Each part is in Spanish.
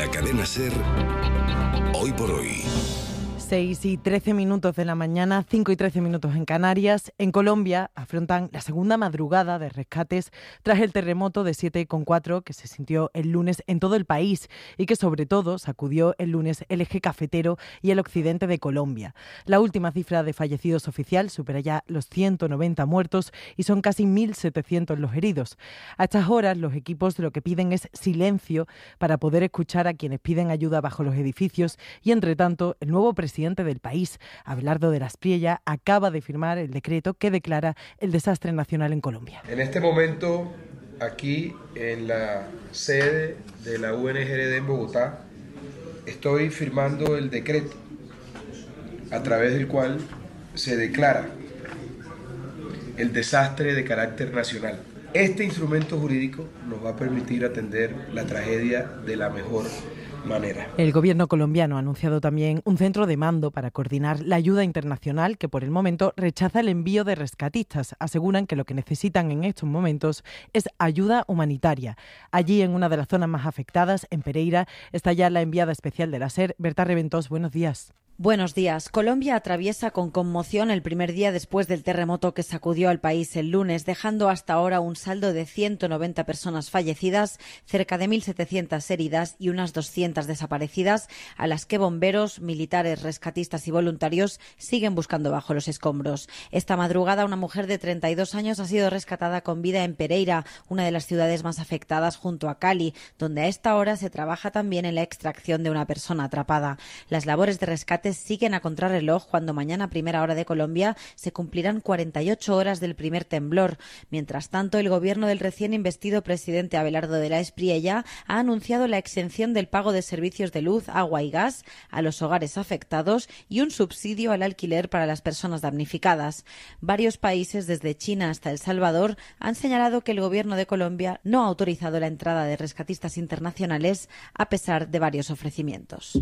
la cadena SER, Hoy por Hoy. 6:13 de la mañana, 5:13 en Canarias. En Colombia afrontan la segunda madrugada de rescates tras el terremoto de 7,4 que se sintió el lunes en todo el país y que sobre todo sacudió el lunes el eje cafetero y el occidente de Colombia. La última cifra de fallecidos oficial supera ya los 190 muertos y son casi 1.700 los heridos. A estas horas los equipos lo que piden es silencio para poder escuchar a quienes piden ayuda bajo los edificios y entre tanto el nuevo presidente del país, Abelardo de la Espriella, acaba de firmar el decreto que declara el desastre nacional en Colombia. En este momento, aquí en la sede de la UNGRD en Bogotá, estoy firmando el decreto a través del cual se declara el desastre de carácter nacional. Este instrumento jurídico nos va a permitir atender la tragedia de la mejor manera. El gobierno colombiano ha anunciado también un centro de mando para coordinar la ayuda internacional que por el momento rechaza el envío de rescatistas. Aseguran que lo que necesitan en estos momentos es ayuda humanitaria. Allí, en una de las zonas más afectadas, en Pereira, está ya la enviada especial de la SER, Berta Reventós. Buenos días. Buenos días. Colombia atraviesa con conmoción el primer día después del terremoto que sacudió al país el lunes, dejando hasta ahora un saldo de 190 personas fallecidas, cerca de 1.700 heridas y unas 200 desaparecidas, a las que bomberos, militares, rescatistas y voluntarios siguen buscando bajo los escombros. Esta madrugada, una mujer de 32 años ha sido rescatada con vida en Pereira, una de las ciudades más afectadas junto a Cali, donde a esta hora se trabaja también en la extracción de una persona atrapada. Las labores de rescate siguen a contrarreloj cuando mañana a primera hora de Colombia se cumplirán 48 horas del primer temblor. Mientras tanto, el gobierno del recién investido presidente Abelardo de la Espriella ha anunciado la exención del pago de servicios de luz, agua y gas a los hogares afectados y un subsidio al alquiler para las personas damnificadas. Varios países, desde China hasta El Salvador, han señalado que el gobierno de Colombia no ha autorizado la entrada de rescatistas internacionales a pesar de varios ofrecimientos.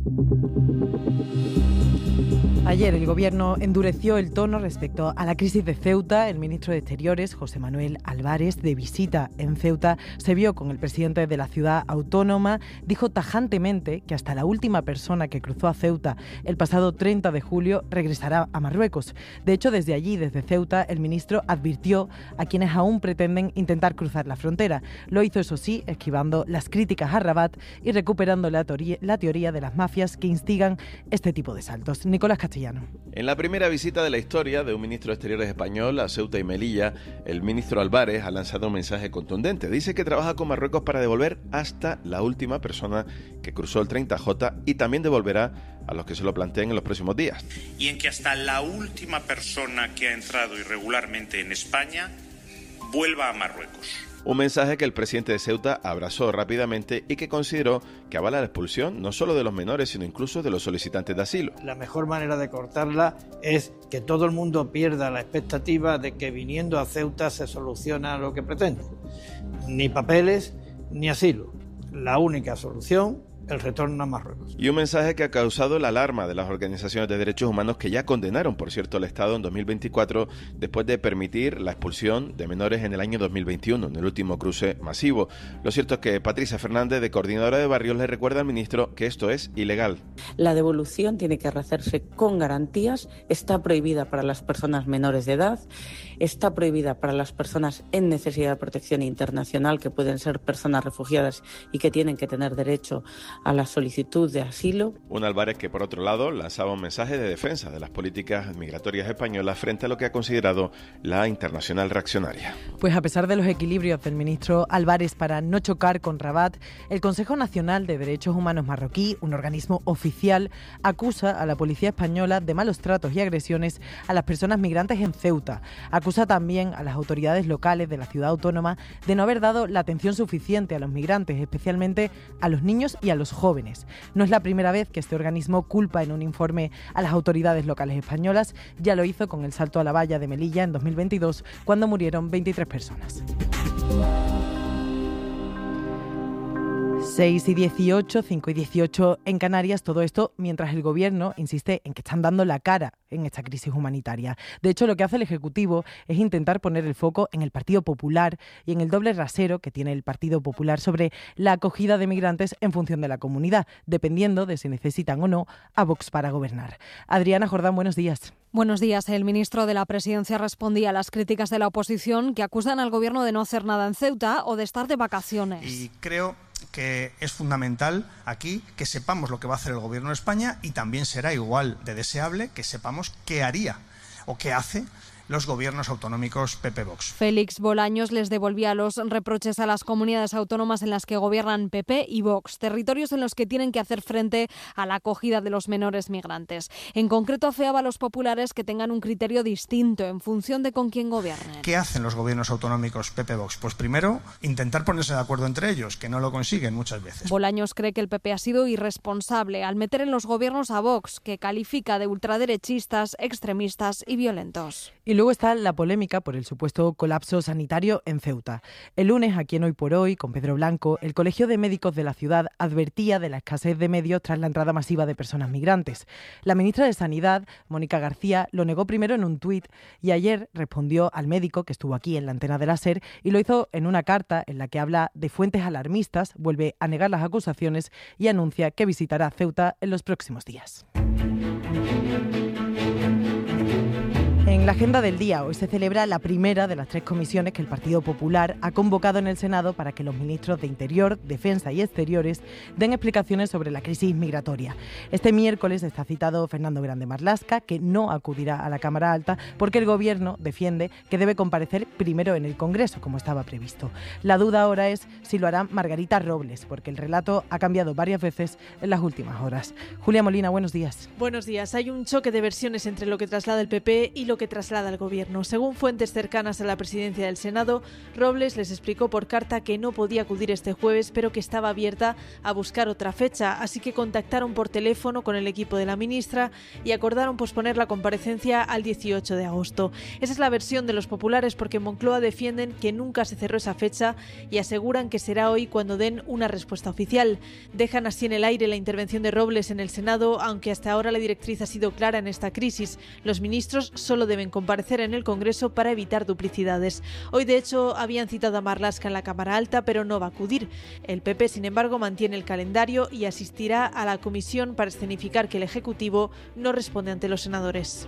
Ayer el Gobierno endureció el tono respecto a la crisis de Ceuta. El ministro de Exteriores, José Manuel Álvarez, de visita en Ceuta, se vio con el presidente de la ciudad autónoma. Dijo tajantemente que hasta la última persona que cruzó a Ceuta el pasado 30 de julio regresará a Marruecos. De hecho, desde allí, desde Ceuta, el ministro advirtió a quienes aún pretenden intentar cruzar la frontera. Lo hizo, eso sí, esquivando las críticas a Rabat y recuperando la teoría de las mafias que instigan este tipo de saltos. Nicolás Castellano. En la primera visita de la historia de un ministro de Exteriores español a Ceuta y Melilla, el ministro Álvarez ha lanzado un mensaje contundente. Dice que trabaja con Marruecos para devolver hasta la última persona que cruzó el 30J y también devolverá a los que se lo planteen en los próximos días. Y en que hasta la última persona que ha entrado irregularmente en España vuelva a Marruecos. Un mensaje que el presidente de Ceuta abrazó rápidamente y que consideró que avala la expulsión no solo de los menores, sino incluso de los solicitantes de asilo. La mejor manera de cortarla es que todo el mundo pierda la expectativa de que viniendo a Ceuta se soluciona lo que pretende. Ni papeles, ni asilo. La única solución, el retorno a Marruecos. Y un mensaje que ha causado la alarma de las organizaciones de derechos humanos que ya condenaron, por cierto, al Estado en 2024 después de permitir la expulsión de menores en el año 2021, en el último cruce masivo. Lo cierto es que Patricia Fernández, de Coordinadora de Barrios, le recuerda al ministro que esto es ilegal. La devolución tiene que hacerse con garantías, está prohibida para las personas menores de edad, está prohibida para las personas en necesidad de protección internacional, que pueden ser personas refugiadas y que tienen que tener derecho a la solicitud de asilo. Un Álvarez que, por otro lado, lanzaba un mensaje de defensa de las políticas migratorias españolas frente a lo que ha considerado la internacional reaccionaria. Pues a pesar de los equilibrios del ministro Álvarez para no chocar con Rabat, el Consejo Nacional de Derechos Humanos marroquí, un organismo oficial, acusa a la policía española de malos tratos y agresiones a las personas migrantes en Ceuta. Acusa también a las autoridades locales de la ciudad autónoma de no haber dado la atención suficiente a los migrantes, especialmente a los niños y a los jóvenes. No es la primera vez que este organismo culpa en un informe a las autoridades locales españolas. Ya lo hizo con el salto a la valla de Melilla en 2022, cuando murieron 23 personas. 6:18, 5:18 en Canarias, todo esto mientras el Gobierno insiste en que están dando la cara en esta crisis humanitaria. De hecho, lo que hace el Ejecutivo es intentar poner el foco en el Partido Popular y en el doble rasero que tiene el Partido Popular sobre la acogida de migrantes en función de la comunidad, dependiendo de si necesitan o no a Vox para gobernar. Adriana Jordán, buenos días. Buenos días. El ministro de la Presidencia respondía a las críticas de la oposición que acusan al Gobierno de no hacer nada en Ceuta o de estar de vacaciones. Y creo que es fundamental aquí que sepamos lo que va a hacer el Gobierno de España, y también será igual de deseable que sepamos qué haría o qué hace los gobiernos autonómicos PP-Vox. Félix Bolaños les devolvía los reproches a las comunidades autónomas en las que gobiernan PP y Vox, territorios en los que tienen que hacer frente a la acogida de los menores migrantes. En concreto, afeaba a los populares que tengan un criterio distinto en función de con quién gobiernen. ¿Qué hacen los gobiernos autonómicos PP-Vox? Pues primero, intentar ponerse de acuerdo entre ellos, que no lo consiguen muchas veces. Bolaños cree que el PP ha sido irresponsable al meter en los gobiernos a Vox, que califica de ultraderechistas, extremistas y violentos. Y luego está la polémica por el supuesto colapso sanitario en Ceuta. El lunes, aquí en Hoy por Hoy, con Pedro Blanco, el Colegio de Médicos de la ciudad advertía de la escasez de medios tras la entrada masiva de personas migrantes. La ministra de Sanidad, Mónica García, lo negó primero en un tuit y ayer respondió al médico que estuvo aquí en la antena de la SER y lo hizo en una carta en la que habla de fuentes alarmistas, vuelve a negar las acusaciones y anuncia que visitará Ceuta en los próximos días. En la agenda del día, hoy se celebra la primera de las 3 comisiones que el Partido Popular ha convocado en el Senado para que los ministros de Interior, Defensa y Exteriores den explicaciones sobre la crisis migratoria. Este miércoles está citado Fernando Grande Marlaska, que no acudirá a la Cámara Alta porque el Gobierno defiende que debe comparecer primero en el Congreso, como estaba previsto. La duda ahora es si lo hará Margarita Robles, porque el relato ha cambiado varias veces en las últimas horas. Julia Molina, buenos días. Buenos días. Hay un choque de versiones entre lo que traslada el PP y lo que traslada el Gobierno. Según fuentes cercanas a la presidencia del Senado, Robles les explicó por carta que no podía acudir este jueves, pero que estaba abierta a buscar otra fecha, así que contactaron por teléfono con el equipo de la ministra y acordaron posponer la comparecencia al 18 de agosto. Esa es la versión de los populares, porque en Moncloa defienden que nunca se cerró esa fecha y aseguran que será hoy cuando den una respuesta oficial. Dejan así en el aire la intervención de Robles en el Senado, aunque hasta ahora la directriz ha sido clara en esta crisis. Los ministros solo deben comparecer en el Congreso para evitar duplicidades. Hoy, de hecho, habían citado a Marlaska en la Cámara Alta, pero no va a acudir. El PP, sin embargo, mantiene el calendario y asistirá a la comisión para escenificar que el Ejecutivo no responde ante los senadores.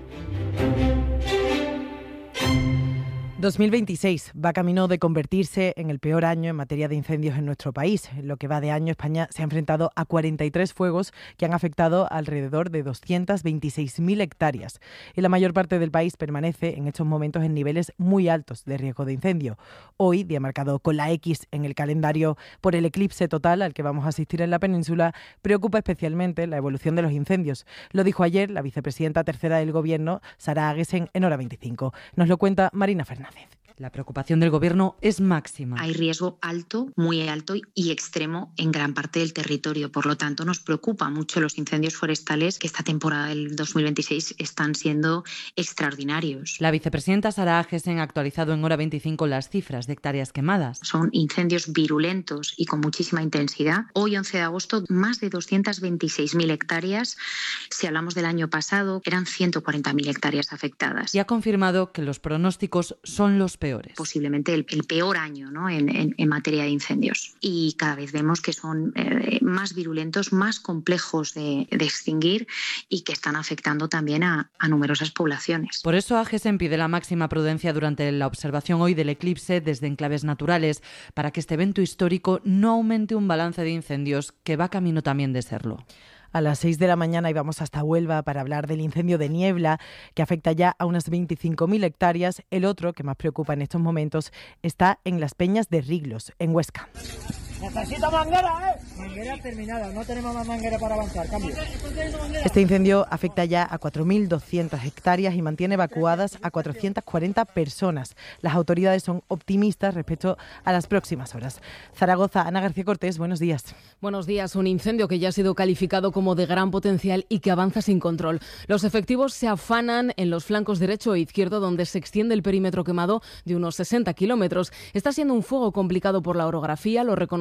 2026 va camino de convertirse en el peor año en materia de incendios en nuestro país. En lo que va de año, España se ha enfrentado a 43 fuegos que han afectado alrededor de 226.000 hectáreas. Y la mayor parte del país permanece en estos momentos en niveles muy altos de riesgo de incendio. Hoy, día marcado con la X en el calendario por el eclipse total al que vamos a asistir en la península, preocupa especialmente la evolución de los incendios. Lo dijo ayer la vicepresidenta tercera del Gobierno, Sara Aguesen, en Hora 25. Nos lo cuenta Marina Fernández. La preocupación del Gobierno es máxima. Hay riesgo alto, muy alto y extremo en gran parte del territorio. Por lo tanto, nos preocupa mucho los incendios forestales, que esta temporada del 2026 están siendo extraordinarios. La vicepresidenta Sara Aguesen ha actualizado en Hora 25 las cifras de hectáreas quemadas. Son incendios virulentos y con muchísima intensidad. Hoy, 11 de agosto, más de 226.000 hectáreas. Si hablamos del año pasado, eran 140.000 hectáreas afectadas. Y ha confirmado que los pronósticos son los peores. Posiblemente el peor año, ¿no? en materia de incendios. Y cada vez vemos que son más virulentos, más complejos de extinguir y que están afectando también a numerosas poblaciones. Por eso Aguesen pide la máxima prudencia durante la observación hoy del eclipse desde enclaves naturales, para que este evento histórico no aumente un balance de incendios que va camino también de serlo. A las 6 de la mañana íbamos hasta Huelva para hablar del incendio de Niebla, que afecta ya a unas 25.000 hectáreas. El otro, que más preocupa en estos momentos, está en las Peñas de Riglos, en Huesca. Necesito manguera, ¿eh? Manguera terminada, no tenemos más manguera para avanzar, cambio. Este incendio afecta ya a 4.200 hectáreas y mantiene evacuadas a 440 personas. Las autoridades son optimistas respecto a las próximas horas. Zaragoza, Ana García Cortés, buenos días. Buenos días. Un incendio que ya ha sido calificado como de gran potencial y que avanza sin control. Los efectivos se afanan en los flancos derecho e izquierdo, donde se extiende el perímetro quemado de unos 60 kilómetros. Está siendo un fuego complicado por la orografía, lo reconoce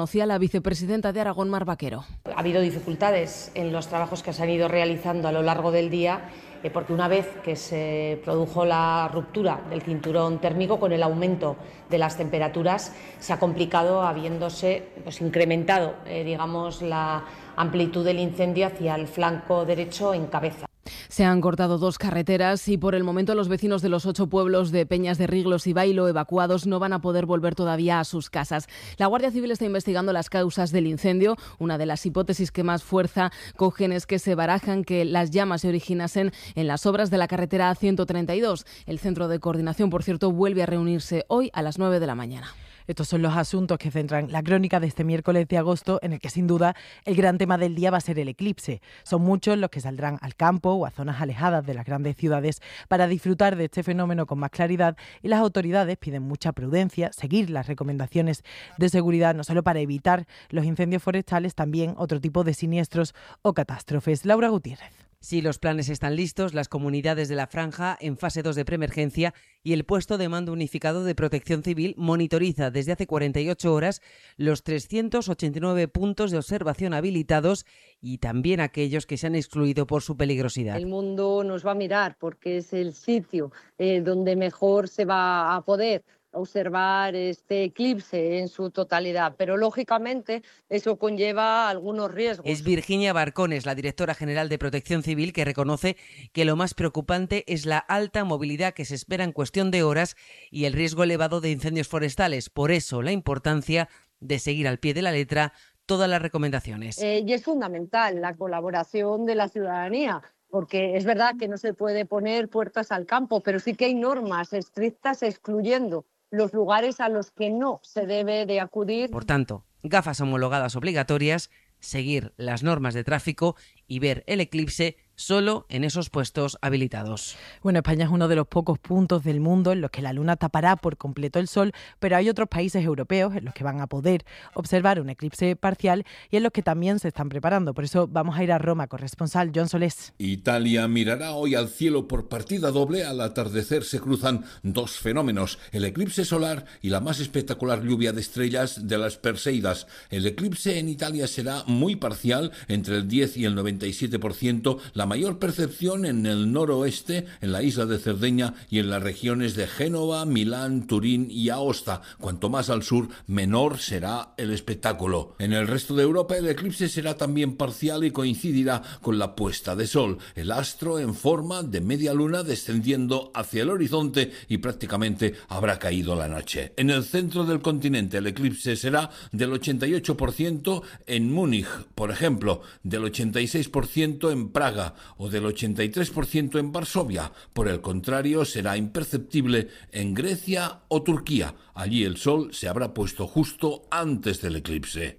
reconocía la vicepresidenta de Aragón, Mar Vaquero. Ha habido dificultades en los trabajos que se han ido realizando a lo largo del día, porque una vez que se produjo la ruptura del cinturón térmico, con el aumento de las temperaturas, se ha complicado, habiéndose incrementado la amplitud del incendio hacia el flanco derecho en cabeza. Se han cortado 2 carreteras y por el momento los vecinos de los 8 pueblos de Peñas de Riglos y Bailo, evacuados, no van a poder volver todavía a sus casas. La Guardia Civil está investigando las causas del incendio. Una de las hipótesis que más fuerza cogen es que se barajan que las llamas se originasen en las obras de la carretera A132. El Centro de Coordinación, por cierto, vuelve a reunirse hoy a las 9 de la mañana. Estos son los asuntos que centran la crónica de este miércoles de agosto, en el que sin duda el gran tema del día va a ser el eclipse. Son muchos los que saldrán al campo o a zonas alejadas de las grandes ciudades para disfrutar de este fenómeno con más claridad, y las autoridades piden mucha prudencia, seguir las recomendaciones de seguridad, no solo para evitar los incendios forestales, también otro tipo de siniestros o catástrofes. Laura Gutiérrez. Sí, los planes están listos, las comunidades de la franja en fase 2 de preemergencia y el puesto de mando unificado de Protección Civil monitoriza desde hace 48 horas los 389 puntos de observación habilitados y también aquellos que se han excluido por su peligrosidad. El mundo nos va a mirar porque es el sitio donde mejor se va a poder observar este eclipse en su totalidad, pero lógicamente eso conlleva algunos riesgos. Es Virginia Barcones, la directora general de Protección Civil, que reconoce que lo más preocupante es la alta movilidad que se espera en cuestión de horas y el riesgo elevado de incendios forestales. Por eso la importancia de seguir al pie de la letra todas las recomendaciones. Y es fundamental la colaboración de la ciudadanía, porque es verdad que no se puede poner puertas al campo, pero sí que hay normas estrictas excluyendo los lugares a los que no se debe de acudir. Por tanto, gafas homologadas obligatorias, seguir las normas de tráfico y ver el eclipse solo en esos puestos habilitados. Bueno, España es uno de los pocos puntos del mundo en los que la luna tapará por completo el sol, pero hay otros países europeos en los que van a poder observar un eclipse parcial y en los que también se están preparando. Por eso vamos a ir a Roma, corresponsal Joan Solés. Italia mirará hoy al cielo por partida doble. Al atardecer se cruzan 2 fenómenos, el eclipse solar y la más espectacular lluvia de estrellas de las Perseidas. El eclipse en Italia será muy parcial, entre el 10 y el 97%, la mayor percepción en el noroeste, en la isla de Cerdeña y en las regiones de Génova, Milán, Turín y Aosta. Cuanto más al sur, menor será el espectáculo. En el resto de Europa, el eclipse será también parcial y coincidirá con la puesta de sol. El astro en forma de media luna descendiendo hacia el horizonte y prácticamente habrá caído la noche. En el centro del continente, el eclipse será del 88% en Múnich, por ejemplo, del 86% en Praga o del 83% en Varsovia. Por el contrario, será imperceptible en Grecia o Turquía. Allí el sol se habrá puesto justo antes del eclipse.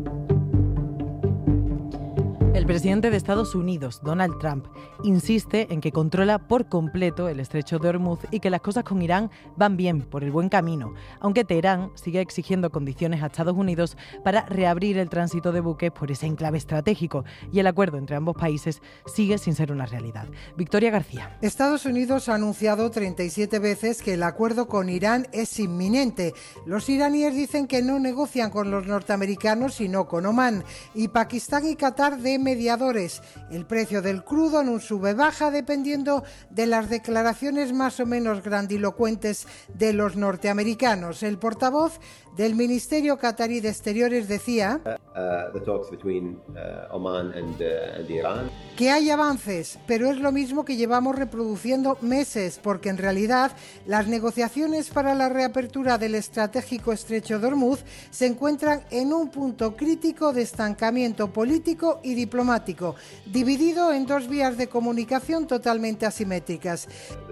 El presidente de Estados Unidos, Donald Trump, insiste en que controla por completo el estrecho de Hormuz y que las cosas con Irán van bien, por el buen camino, aunque Teherán sigue exigiendo condiciones a Estados Unidos para reabrir el tránsito de buques por ese enclave estratégico, y el acuerdo entre ambos países sigue sin ser una realidad. Victoria García. Estados Unidos ha anunciado 37 veces que el acuerdo con Irán es inminente. Los iraníes dicen que no negocian con los norteamericanos sino con Omán, y Pakistán y Qatar de mediadores. El precio del crudo no sube-baja dependiendo de las declaraciones más o menos grandilocuentes de los norteamericanos. El portavoz del Ministerio Qatarí de Exteriores decía que hay avances, pero es lo mismo que llevamos reproduciendo meses, porque en realidad las negociaciones para la reapertura del estratégico estrecho de Hormuz se encuentran en un punto crítico de estancamiento político y diplomático, dividido en 2 vías de comunicación totalmente asimétricas.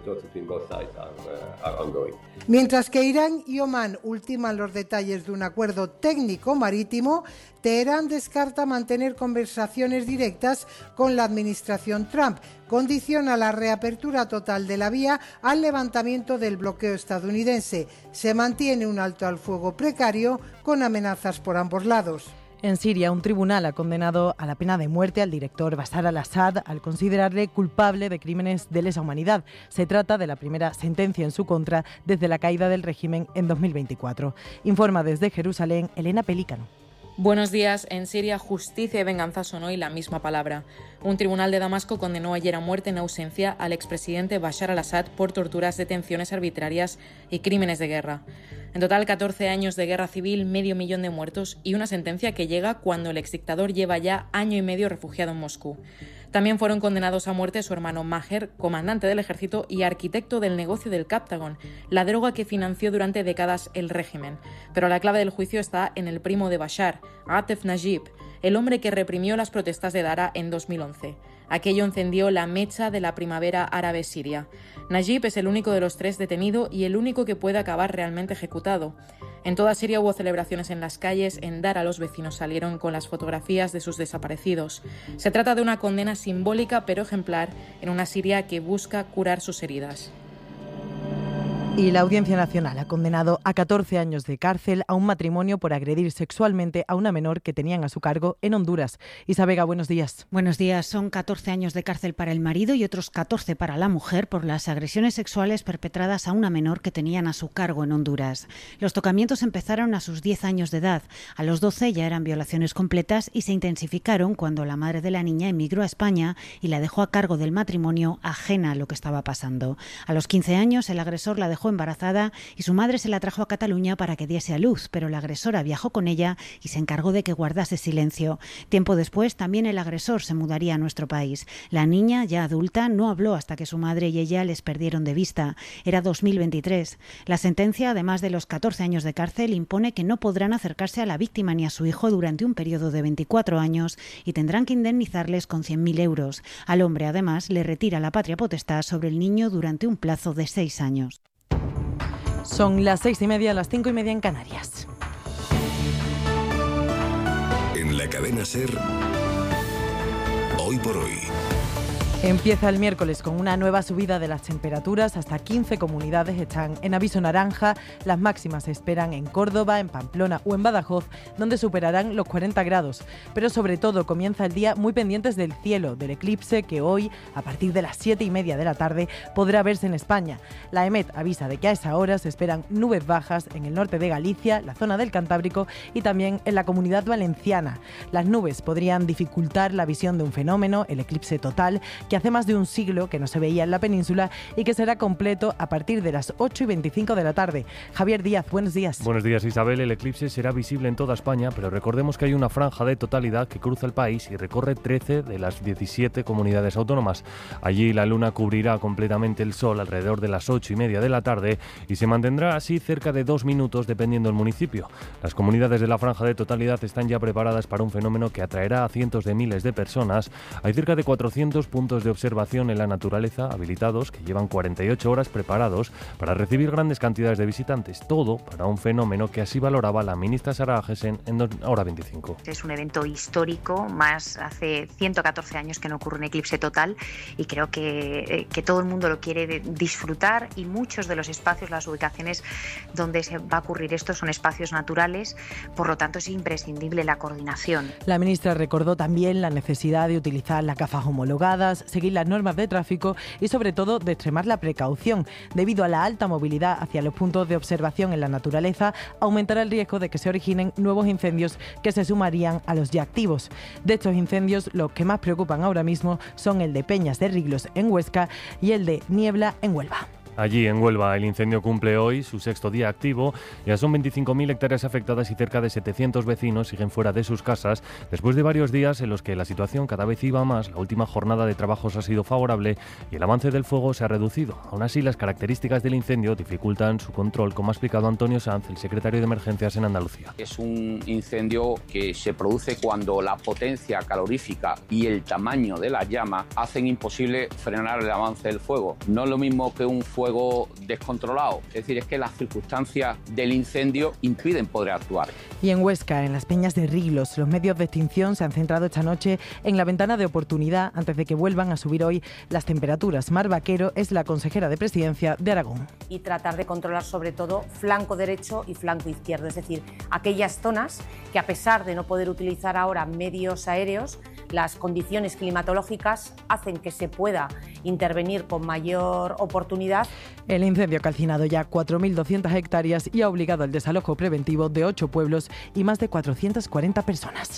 Mientras que Irán y Omán ultiman los detalles de un acuerdo técnico marítimo, Teherán descarta mantener conversaciones directas con la administración Trump. Condiciona la reapertura total de la vía al levantamiento del bloqueo estadounidense. Se mantiene un alto al fuego precario con amenazas por ambos lados. En Siria, un tribunal ha condenado a la pena de muerte al director Bashar al-Assad al considerarle culpable de crímenes de lesa humanidad. Se trata de la primera sentencia en su contra desde la caída del régimen en 2024. Informa desde Jerusalén Elena Pelícano. Buenos días. En Siria, justicia y venganza son hoy la misma palabra. Un tribunal de Damasco condenó ayer a muerte en ausencia al expresidente Bashar al-Assad por torturas, detenciones arbitrarias y crímenes de guerra. En total, 14 años de guerra civil, 500.000 de muertos y una sentencia que llega cuando el exdictador lleva ya 1 año y medio refugiado en Moscú. También fueron condenados a muerte su hermano Maher, comandante del ejército y arquitecto del negocio del Captagon, la droga que financió durante décadas el régimen. Pero la clave del juicio está en el primo de Bashar, Atef Najib, el hombre que reprimió las protestas de Dara en 2011. Aquello encendió la mecha de la primavera árabe siria. Najib es el único de los 3 detenido y el único que puede acabar realmente ejecutado. En toda Siria hubo celebraciones en las calles. En Dara los vecinos salieron con las fotografías de sus desaparecidos. Se trata de una condena simbólica pero ejemplar en una Siria que busca curar sus heridas. Y la Audiencia Nacional ha condenado a 14 años de cárcel a un matrimonio por agredir sexualmente a una menor que tenían a su cargo en Honduras. Isa Vega, buenos días. Buenos días. Son 14 años de cárcel para el marido y otros 14 para la mujer por las agresiones sexuales perpetradas a una menor que tenían a su cargo en Honduras. Los tocamientos empezaron a sus 10 años de edad. A los 12 ya eran violaciones completas y se intensificaron cuando la madre de la niña emigró a España y la dejó a cargo del matrimonio, ajena a lo que estaba pasando. A los 15 años el agresor la dejó embarazada y su madre se la trajo a Cataluña para que diese a luz, pero la agresora viajó con ella y se encargó de que guardase silencio. Tiempo después, también el agresor se mudaría a nuestro país. La niña, ya adulta, no habló hasta que su madre y ella les perdieron de vista. Era 2023. La sentencia, además de los 14 años de cárcel, impone que no podrán acercarse a la víctima ni a su hijo durante un periodo de 24 años y tendrán que indemnizarles con 100.000 euros. Al hombre, además, le retira la patria potestad sobre el niño durante un plazo de 6 años. Son las 6:30, las 5:30 en Canarias. En la cadena SER, Hoy por Hoy. Empieza el miércoles con una nueva subida de las temperaturas. Hasta 15 comunidades están en aviso naranja. Las máximas se esperan en Córdoba, en Pamplona o en Badajoz, donde superarán los 40 grados. Pero sobre todo comienza el día muy pendientes del cielo, del eclipse que hoy, a partir de las 7:30 de la tarde, podrá verse en España. La EMET avisa de que a esa hora se esperan nubes bajas en el norte de Galicia, la zona del Cantábrico y también en la Comunidad Valenciana. Las nubes podrían dificultar la visión de un fenómeno, el eclipse total, que hace más de un siglo que no se veía en la península y que será completo a partir de las 8:25 de la tarde. Javier Díaz, buenos días. Buenos días, Isabel. El eclipse será visible en toda España, pero recordemos que hay una franja de totalidad que cruza el país y recorre 13 de las 17 comunidades autónomas. Allí la luna cubrirá completamente el sol alrededor de las 8:30 de la tarde y se mantendrá así cerca de 2 minutos dependiendo del municipio. Las comunidades de la franja de totalidad están ya preparadas para un fenómeno que atraerá a cientos de miles de personas. Hay cerca de 400 puntos de observación en la naturaleza habilitados que llevan 48 horas preparados para recibir grandes cantidades de visitantes, todo para un fenómeno que así valoraba la ministra Sara Agesen en Hora 25. Es un evento histórico, más hace 114 años que no ocurre un eclipse total y creo que todo el mundo lo quiere disfrutar y muchos de los espacios, las ubicaciones donde se va a ocurrir esto son espacios naturales, por lo tanto es imprescindible la coordinación. La ministra recordó también la necesidad de utilizar las gafas homologadas, seguir las normas de tráfico y sobre todo de extremar la precaución. Debido a la alta movilidad hacia los puntos de observación en la naturaleza, aumentará el riesgo de que se originen nuevos incendios que se sumarían a los ya activos. De estos incendios, los que más preocupan ahora mismo son el de Peñas de Riglos en Huesca y el de Niebla en Huelva. Allí, en Huelva, el incendio cumple hoy su 6º día activo. Ya son 25.000 hectáreas afectadas y cerca de 700 vecinos siguen fuera de sus casas después de varios días en los que la situación cada vez iba más. La última jornada de trabajos ha sido favorable y el avance del fuego se ha reducido. Aún así, las características del incendio dificultan su control, como ha explicado Antonio Sanz, el secretario de Emergencias en Andalucía. Es un incendio que se produce cuando la potencia calorífica y el tamaño de la llama hacen imposible frenar el avance del fuego. No es lo mismo que un fuego descontrolado, es decir, es que las circunstancias del incendio impiden poder actuar. Y en Huesca, en las Peñas de Riglos, los medios de extinción se han centrado esta noche en la ventana de oportunidad antes de que vuelvan a subir hoy las temperaturas. Mar Vaquero es la consejera de Presidencia de Aragón. Y tratar de controlar sobre todo flanco derecho y flanco izquierdo, es decir, aquellas zonas que a pesar de no poder utilizar ahora medios aéreos, Las condiciones climatológicas hacen que se pueda intervenir con mayor oportunidad. El incendio ha calcinado ya 4.200 hectáreas y ha obligado al desalojo preventivo de 8 pueblos y más de 440 personas.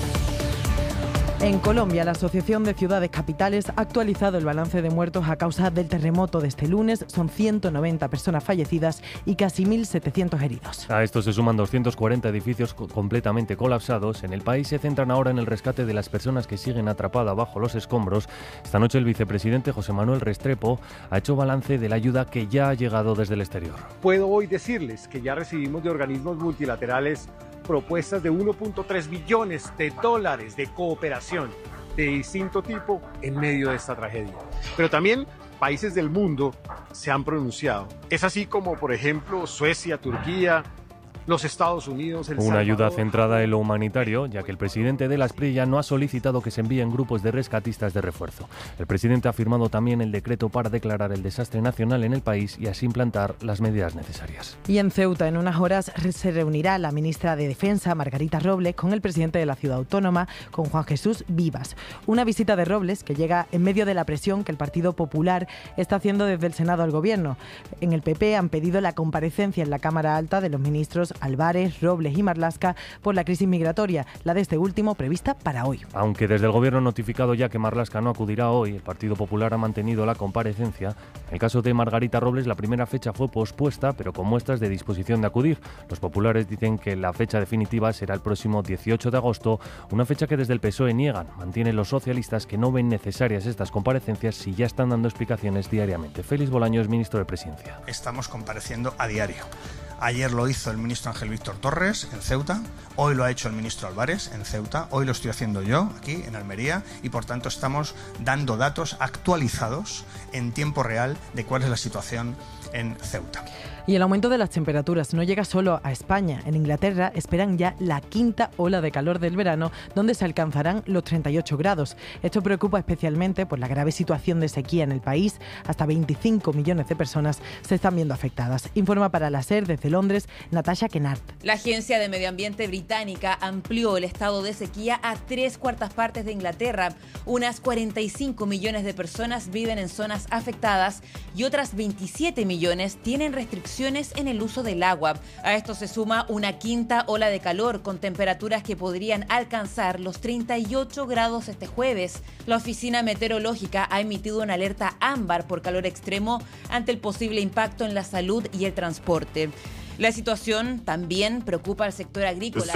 En Colombia, la Asociación de Ciudades Capitales ha actualizado el balance de muertos a causa del terremoto de este lunes. Son 190 personas fallecidas y casi 1.700 heridos. A esto se suman 240 edificios completamente colapsados. En el país se centran ahora en el rescate de las personas que siguen atrapadas bajo los escombros. Esta noche el vicepresidente José Manuel Restrepo ha hecho balance de la ayuda que ya ha llegado desde el exterior. Puedo hoy decirles que ya recibimos de organismos multilaterales propuestas de 1.3 billones de dólares de cooperación de distinto tipo en medio de esta tragedia. Pero también países del mundo se han pronunciado. Es así como, por ejemplo, Suecia, Turquía, los Estados Unidos, El Salvador. Una ayuda centrada en lo humanitario, ya que el presidente de la Espriella no ha solicitado que se envíen grupos de rescatistas de refuerzo. El presidente ha firmado también el decreto para declarar el desastre nacional en el país y así implantar las medidas necesarias. Y en Ceuta, en unas horas, se reunirá la ministra de Defensa, Margarita Robles, con el presidente de la ciudad autónoma, con Juan Jesús Vivas. Una visita de Robles que llega en medio de la presión que el Partido Popular está haciendo desde el Senado al Gobierno. En el PP han pedido la comparecencia en la Cámara Alta de los ministros Álvarez, Robles y Marlaska por la crisis migratoria, la de este último prevista para hoy. Aunque desde el Gobierno han notificado ya que Marlaska no acudirá hoy, el Partido Popular ha mantenido la comparecencia. En el caso de Margarita Robles, la primera fecha fue pospuesta, pero con muestras de disposición de acudir. Los populares dicen que la fecha definitiva será el próximo 18 de agosto, una fecha que desde el PSOE niegan. Mantienen los socialistas que no ven necesarias estas comparecencias si ya están dando explicaciones diariamente. Félix Bolaños, ministro de Presidencia. Estamos compareciendo a diario. Ayer lo hizo el ministro Ángel Víctor Torres en Ceuta, hoy lo ha hecho el ministro Álvarez en Ceuta, hoy lo estoy haciendo yo aquí en Almería y por tanto estamos dando datos actualizados en tiempo real de cuál es la situación en Ceuta. Y el aumento de las temperaturas no llega solo a España. En Inglaterra esperan ya la quinta ola de calor del verano, donde se alcanzarán los 38 grados. Esto preocupa especialmente por la grave situación de sequía en el país. Hasta 25 millones de personas se están viendo afectadas. Informa para la SER desde Londres, Natasha Kennard. La Agencia de Medio Ambiente británica amplió el estado de sequía a 3/4 partes de Inglaterra. Unas 45 millones de personas viven en zonas afectadas y otras 27 millones tienen restricciones en el uso del agua. A esto se suma una quinta ola de calor con temperaturas que podrían alcanzar los 38 grados este jueves. La Oficina Meteorológica ha emitido una alerta ámbar por calor extremo ante el posible impacto en la salud y el transporte. La situación también preocupa al sector agrícola.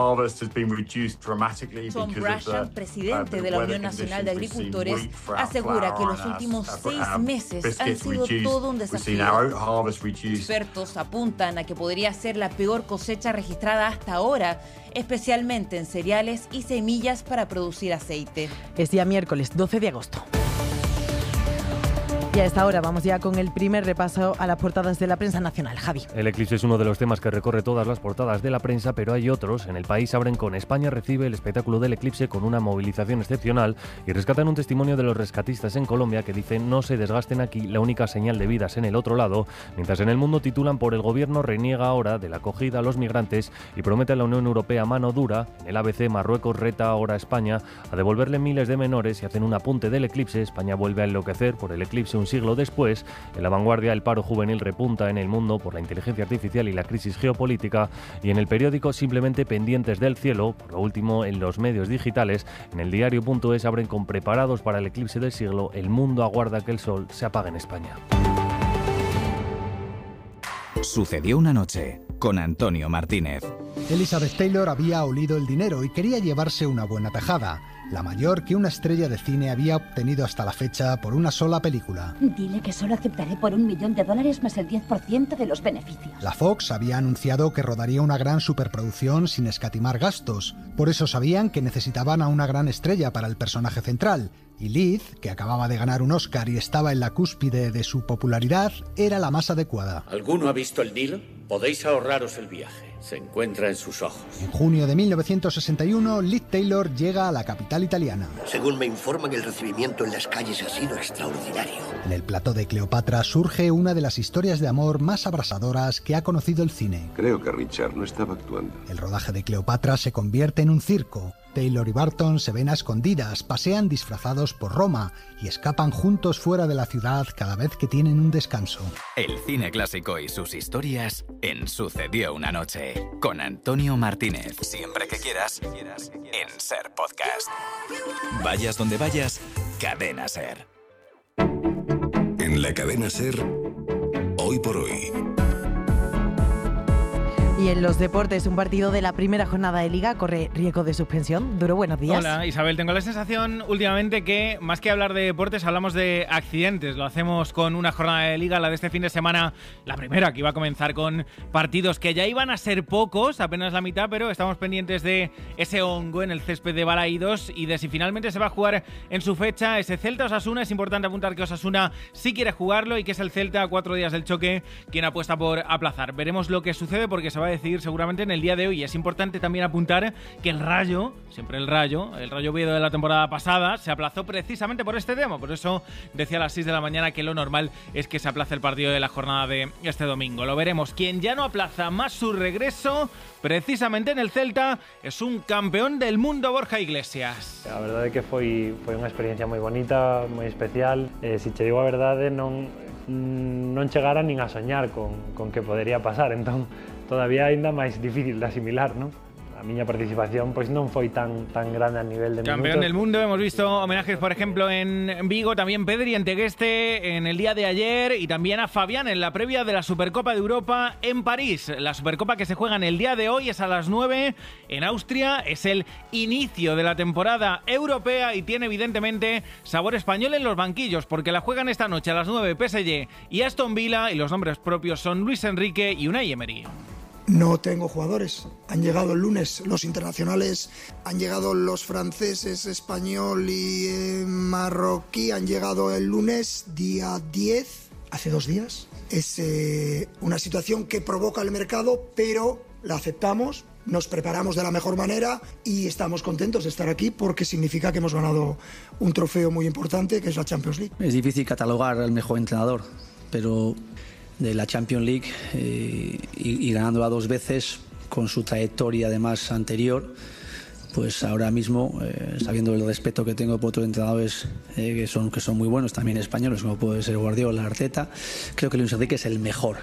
Tom Brashan, presidente de la Unión Nacional de Agricultores, asegura que los últimos 6 meses han sido todo un desafío. Expertos apuntan a que podría ser la peor cosecha registrada hasta ahora, especialmente en cereales y semillas para producir aceite. Es día miércoles 12 de agosto. Y a esta hora vamos ya con el primer repaso a las portadas de la prensa nacional. Javi. El eclipse es uno de los temas que recorre todas las portadas de la prensa, pero hay otros. En el país abren con España recibe el espectáculo del eclipse con una movilización excepcional y rescatan un testimonio de los rescatistas en Colombia que dicen no se desgasten aquí, la única señal de vida es en el otro lado, mientras en el mundo titulan por el gobierno reniega ahora de la acogida a los migrantes y promete a la Unión Europea mano dura. En el ABC Marruecos reta ahora a España a devolverle miles de menores y hacen un apunte del eclipse. España vuelve a enloquecer por el eclipse un siglo después. En La Vanguardia, el paro juvenil repunta en el mundo por la inteligencia artificial y la crisis geopolítica. Y en el periódico, simplemente pendientes del cielo. Por lo último, en los medios digitales, en el diario.es abren con preparados para el eclipse del siglo. El mundo aguarda que el sol se apague en España. Sucedió una noche con Antonio Martínez. Elizabeth Taylor había olido el dinero y quería llevarse una buena tajada, la mayor que una estrella de cine había obtenido hasta la fecha por una sola película. Dile que solo aceptaré por $1 millón más el 10% de los beneficios. La Fox había anunciado que rodaría una gran superproducción sin escatimar gastos. Por eso sabían que necesitaban a una gran estrella para el personaje central. Y Liz, que acababa de ganar un Oscar y estaba en la cúspide de su popularidad, era la más adecuada. ¿Alguno ha visto el Nilo? Podéis ahorraros el viaje. Se encuentra en sus ojos. En junio de 1961, Liz Taylor llega a la capital italiana. Según me informan, el recibimiento en las calles ha sido extraordinario. En el plató de Cleopatra surge una de las historias de amor más abrasadoras que ha conocido el cine. Creo que Richard no estaba actuando. El rodaje de Cleopatra se convierte en un circo. Taylor y Barton se ven a escondidas, pasean disfrazados por Roma y escapan juntos fuera de la ciudad cada vez que tienen un descanso. El cine clásico y sus historias en Sucedió una noche, con Antonio Martínez. Siempre que quieras, en SER Podcast. Vayas donde vayas, Cadena SER. En la cadena SER, hoy por hoy. Y en los deportes, un partido de la primera jornada de Liga corre riesgo de suspensión. Duro, buenos días. Hola, Isabel. Tengo la sensación últimamente que, más que hablar de deportes, hablamos de accidentes. Lo hacemos con una jornada de Liga, la de este fin de semana, la primera, que iba a comenzar con partidos que ya iban a ser pocos, apenas la mitad, pero estamos pendientes de ese hongo en el césped de Balaídos y de si finalmente se va a jugar en su fecha ese Celta-Osasuna. Es importante apuntar que Osasuna sí quiere jugarlo y que es el Celta a 4 días del choque quien apuesta por aplazar. Veremos lo que sucede porque se va a decidir seguramente en el día de hoy. Es importante también apuntar que el Rayo, siempre el Rayo Oviedo de la temporada pasada, se aplazó precisamente por este tema. Por eso decía a las 6 de la mañana que lo normal es que se aplace el partido de la jornada de este domingo. Lo veremos. Quien ya no aplaza más su regreso, precisamente en el Celta, es un campeón del mundo, Borja Iglesias. A verdade é que foi unha experiencia moi bonita, moi especial. Se che digo a verdade, non chegara nin a soñar con que podería pasar, entón todavía ainda máis difícil de asimilar, non? A miña participación pois non foi tan grande a nivel de Campeón minutos. del mundo, hemos visto homenajes, por ejemplo, en Vigo, también Pedri en Tegueste en el día de ayer y también a Fabián en la previa de la Supercopa de Europa en París. La Supercopa que se juega en el día de hoy es a las 9 en Austria, es el inicio de la temporada europea y tiene evidentemente sabor español en los banquillos porque la juegan esta noche a las 9 PSG y Aston Villa y los nombres propios son Luis Enrique y Unai Emery. No tengo jugadores. Han llegado el lunes los internacionales, han llegado los franceses, español y marroquí, han llegado el lunes, día 10, hace 2 días. Es una situación que provoca el mercado, pero la aceptamos, nos preparamos de la mejor manera y estamos contentos de estar aquí porque significa que hemos ganado un trofeo muy importante, que es la Champions League. Es difícil catalogar al mejor entrenador, pero de la Champions League y ganándola 2 veces con su trayectoria además anterior, pues ahora mismo, sabiendo el respeto que tengo por otros entrenadores que son muy buenos, también españoles, como puede ser Guardiola, Arteta, creo que Luis Enrique es el mejor.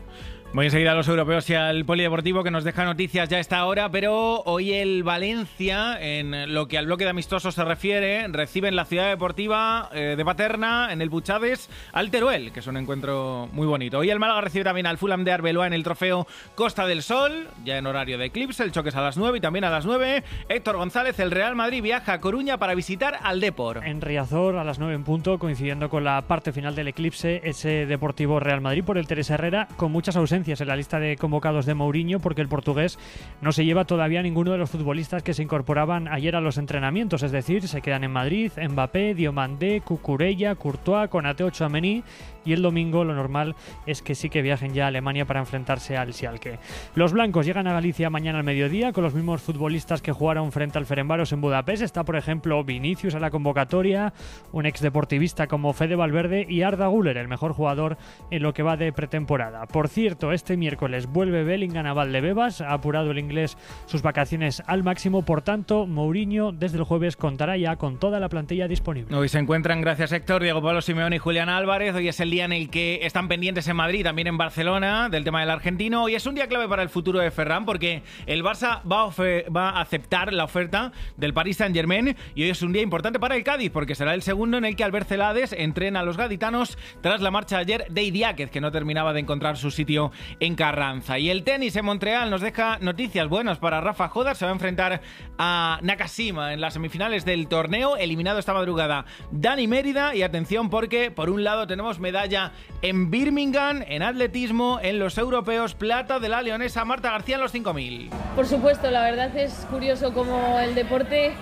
Voy enseguida a los europeos y al polideportivo que nos deja noticias ya a esta hora, pero hoy el Valencia, en lo que al bloque de amistosos se refiere, recibe en la ciudad deportiva de Paterna, en el Buchades, al Teruel, que es un encuentro muy bonito. Hoy el Málaga recibe también al Fulham de Arbeloa en el trofeo Costa del Sol, ya en horario de eclipse, el choque es a las 9 y también a las 9. Héctor González, el Real Madrid viaja a Coruña para visitar al Depor. En Riazor a las 9 en punto, coincidiendo con la parte final del eclipse, ese Deportivo Real Madrid por el Teresa Herrera, con muchas ausencias en la lista de convocados de Mourinho porque el portugués no se lleva todavía ninguno de los futbolistas que se incorporaban ayer a los entrenamientos, es decir, se quedan en Madrid Mbappé, Diomandé, Cucurella, Courtois, Konaté, Tchouaméni y el domingo lo normal es que sí que viajen ya a Alemania para enfrentarse al Schalke. Los blancos llegan a Galicia mañana al mediodía con los mismos futbolistas que jugaron frente al Ferencváros en Budapest. Está por ejemplo Vinicius a la convocatoria, un exdeportivista como Fede Valverde y Arda Güler, el mejor jugador en lo que va de pretemporada. Por cierto, este miércoles vuelve Bellingham a Valdebebas, ha apurado el inglés sus vacaciones al máximo, por tanto Mourinho desde el jueves contará ya con toda la plantilla disponible. Hoy se encuentran, gracias Héctor, Diego Pablo Simeone y Julián Álvarez. Hoy es el día en el que están pendientes en Madrid, también en Barcelona, del tema del argentino. Hoy es un día clave para el futuro de Ferran porque el Barça va a aceptar la oferta del Paris Saint-Germain y hoy es un día importante para el Cádiz porque será el segundo en el que Albert Celades entrena a los gaditanos tras la marcha ayer de Idiáquez, que no terminaba de encontrar su sitio en Carranza. Y el tenis en Montreal nos deja noticias buenas para Rafa Jodar. Se va a enfrentar a Nakashima en las semifinales del torneo, eliminado esta madrugada Dani Mérida. Y atención porque por un lado tenemos medalla en Birmingham, en atletismo, en los europeos, plata de la leonesa Marta García en los 5000. Por supuesto, la verdad es curioso como el deporte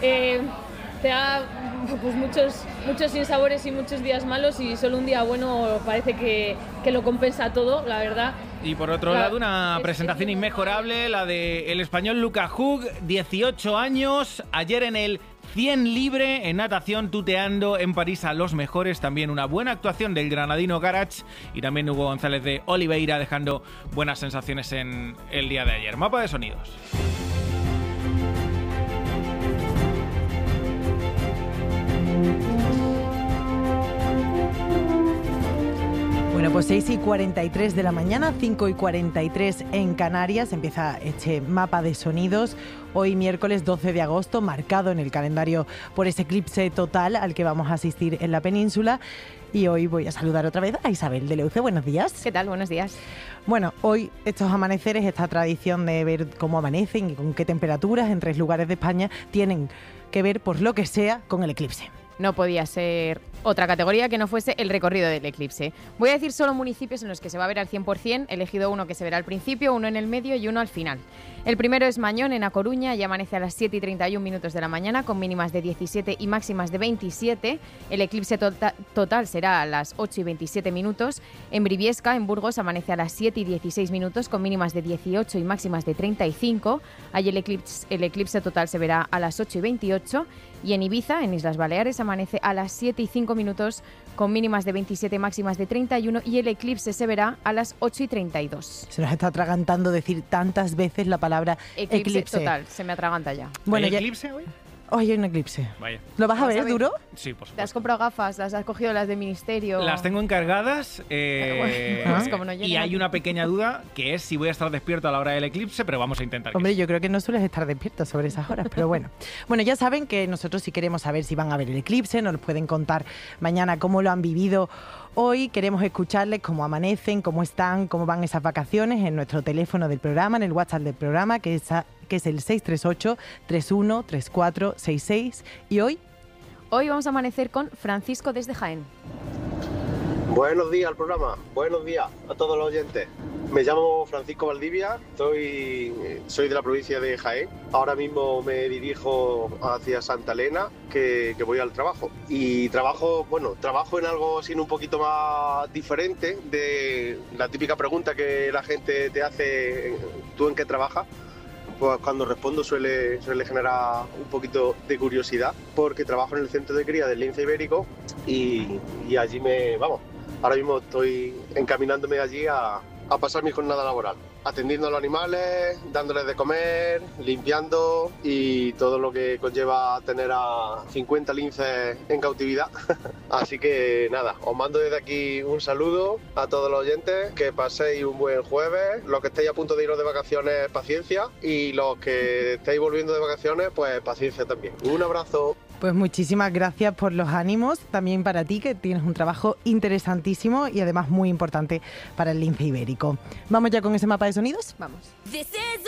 te da pues muchos sinsabores y muchos días malos y solo un día bueno parece que lo compensa todo, la verdad. Y por otro lado, una presentación inmejorable, la del español Luka Hug, 18 años, ayer en el 100 libre en natación, tuteando en París a los mejores. También una buena actuación del granadino Garach y también Hugo González de Oliveira, dejando buenas sensaciones en el día de ayer. Mapa de sonidos. Pues 6:43 de la mañana, 5:43 en Canarias, empieza este mapa de sonidos. Hoy miércoles 12 de agosto, marcado en el calendario por ese eclipse total al que vamos a asistir en la península. Y hoy voy a saludar otra vez a Isabel de Leuce. Buenos días. ¿Qué tal? Buenos días. Bueno, hoy estos amaneceres, esta tradición de ver cómo amanecen y con qué temperaturas en 3 lugares de España tienen que ver, por lo que sea, con el eclipse. No podía ser otra categoría que no fuese el recorrido del eclipse. Voy a decir solo municipios en los que se va a ver al 100%, he elegido uno que se verá al principio, uno en el medio y uno al final. El primero es Mañón, en A Coruña, y amanece a las 7:31 de la mañana, con mínimas de 17 y máximas de 27. El eclipse total será a las 8:27. En Briviesca, en Burgos, amanece a las 7:16, con mínimas de 18 y máximas de 35. Allí el eclipse total se verá a las 8:28. Y en Ibiza, en Islas Baleares, amanece a las 7:05, con mínimas de 27 y máximas de 31, y el eclipse se verá a las 8:32. Se nos está atragantando decir tantas veces la palabra eclipse. Total, se me atraganta ya. Bueno, ¿Hay eclipse hoy? Hoy hay un eclipse. Vaya. ¿Lo vas a ver, Duro? Sí, por supuesto. ¿Te has comprado gafas? ¿Las has cogido las de ministerio? Las tengo encargadas pues como no y llegan. hay una pequeña duda, que es si voy a estar despierto a la hora del eclipse, pero vamos a intentar que Hombre, sí. yo creo que no sueles estar despierto sobre esas horas, pero bueno. Bueno, ya saben que nosotros, si queremos saber si van a ver el eclipse, nos pueden contar mañana cómo lo han vivido hoy. Queremos escucarles cómo amanecen, cómo están, cómo van esas vacaciones en nuestro teléfono del programa, en el WhatsApp del programa, que es el 638-313466. ¿Y hoy? Hoy vamos a amanecer con Francisco desde Jaén. Buenos días al programa, buenos días a todos los oyentes. Me llamo Francisco Valdivia, soy de la provincia de Jaén. Ahora mismo me dirijo hacia Santa Elena, que voy al trabajo. Y trabajo en algo así un poquito más diferente de la típica pregunta que la gente te hace, ¿tú en qué trabajas? Pues cuando respondo suele generar un poquito de curiosidad, porque trabajo en el centro de cría del lince ibérico y allí ahora mismo estoy encaminándome allí a pasar mi jornada laboral, atendiendo a los animales, dándoles de comer, limpiando y todo lo que conlleva tener a 50 linces en cautividad. Así que nada, os mando desde aquí un saludo a todos los oyentes, que paséis un buen jueves. Los que estéis a punto de iros de vacaciones, paciencia, y los que estéis volviendo de vacaciones, pues paciencia también. Un abrazo. Pues muchísimas gracias por los ánimos, también para ti, que tienes un trabajo interesantísimo y además muy importante para el lince ibérico. ¿Vamos ya con ese mapa de sonidos? Vamos.